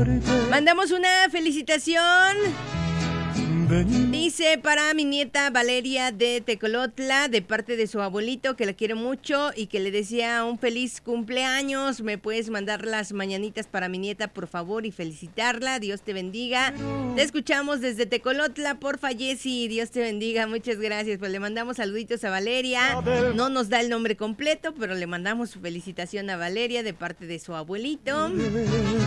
Mandamos una felicitación. Dice para mi nieta Valeria de Tecolotla, de parte de su abuelito, que la quiere mucho y que le desea un feliz cumpleaños. ¿Me puedes mandar las mañanitas para mi nieta, por favor, y felicitarla? Dios te bendiga. Te escuchamos desde Tecolotla, porfa, Jessy. Dios te bendiga, muchas gracias. Pues le mandamos saluditos a Valeria. No nos da el nombre completo, pero le mandamos su felicitación a Valeria de parte de su abuelito.